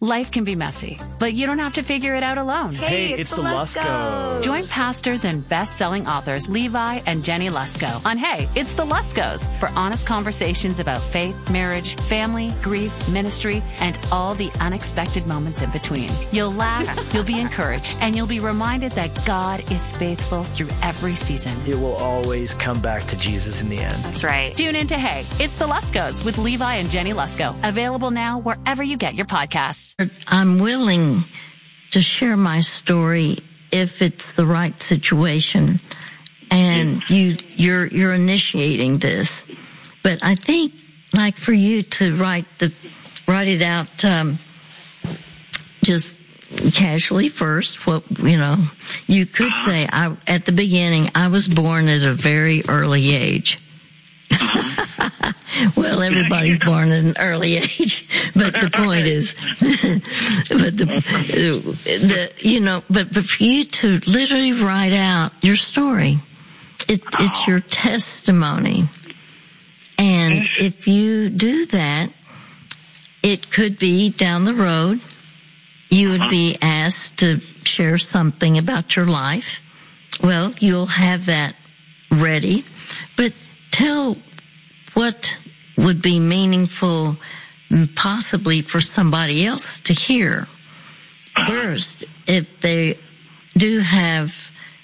Life can be messy, but you don't have to figure it out alone. Hey, it's the Luskos. Join pastors and best-selling authors Levi and Jenny Lusko on Hey, It's the Luskos for honest conversations about faith, marriage, family, grief, ministry, and all the unexpected moments in between. You'll laugh, you'll be encouraged, and you'll be reminded that God is faithful through every season. It will always come back to Jesus in the end. That's right. Tune in to Hey, It's the Luskos with Levi and Jenny Lusko. Available now wherever you get your podcasts. I'm willing to share my story if it's the right situation, and you're initiating this. But I think, like, for you to write it out just casually first. What you could say. At the beginning, I was born at a very early age. Well, everybody's born at an early age, but the point is, but for you to literally write out your story, it's your testimony. And if you do that, it could be down the road, you would be asked to share something about your life. Well, you'll have that ready, but tell what would be meaningful possibly for somebody else to hear. First, if they do have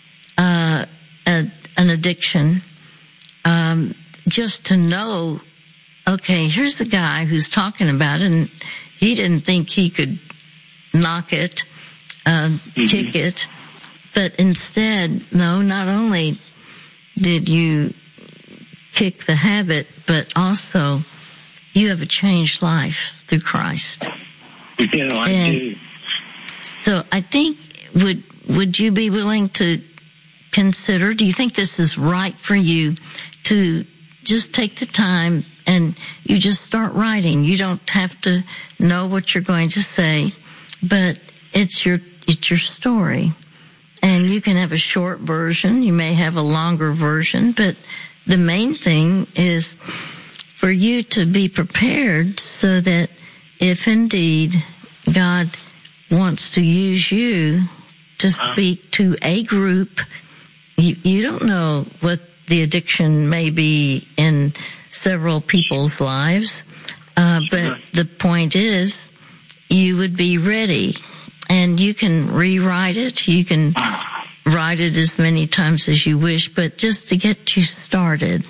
an addiction, just to know, okay, here's the guy who's talking about it, and he didn't think he could knock it, kick it, but instead, no, not only did you kick the habit, but also you have a changed life through Christ. I do. So I think, would you be willing to consider, do you think this is right for you to just take the time and you just start writing? You don't have to know what you're going to say, but it's your story. And you can have a short version, you may have a longer version, but the main thing is for you to be prepared so that if indeed God wants to use you to speak to a group, you don't know what the addiction may be in several people's lives, but the point is you would be ready, and you can rewrite it, you can write it as many times as you wish, but just to get you started.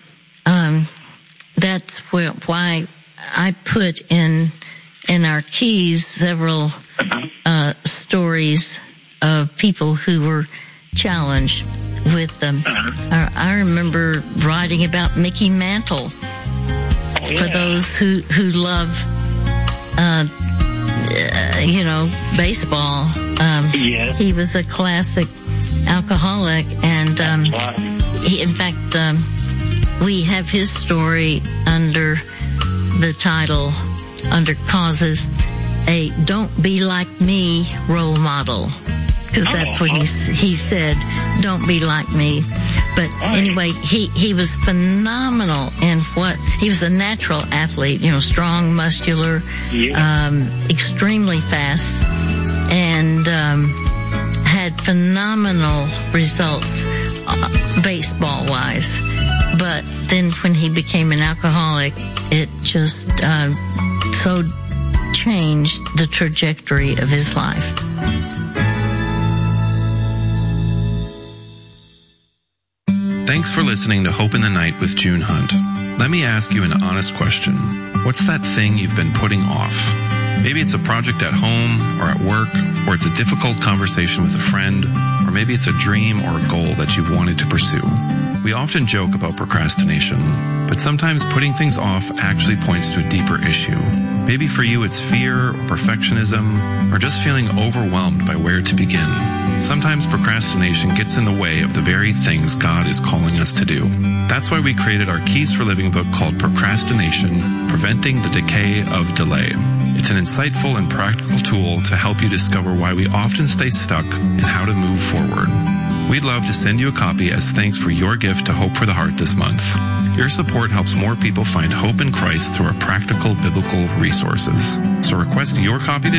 That's why I put in our keys several stories of people who were challenged with them. I remember writing about Mickey Mantle. For those who love baseball. Yes. He was a classic alcoholic, and we have his story under the title, under causes, a "Don't Be Like Me" role model, because that's what he said. Don't be like me. But anyway, he was phenomenal in he was a natural athlete, strong, muscular, extremely fast, and had phenomenal results baseball-wise. But then when he became an alcoholic, it just so changed the trajectory of his life. Thanks for listening to Hope in the Night with June Hunt. Let me ask you an honest question. What's that thing you've been putting off? Maybe it's a project at home or at work, or it's a difficult conversation with a friend, or maybe it's a dream or a goal that you've wanted to pursue. We often joke about procrastination, but sometimes putting things off actually points to a deeper issue. Maybe for you it's fear or perfectionism, or just feeling overwhelmed by where to begin. Sometimes procrastination gets in the way of the very things God is calling us to do. That's why we created our Keys for Living book called Procrastination, Preventing the Decay of Delay. It's an insightful and practical tool to help you discover why we often stay stuck and how to move forward. We'd love to send you a copy as thanks for your gift to Hope for the Heart this month. Your support helps more people find hope in Christ through our practical biblical resources. So request your copy today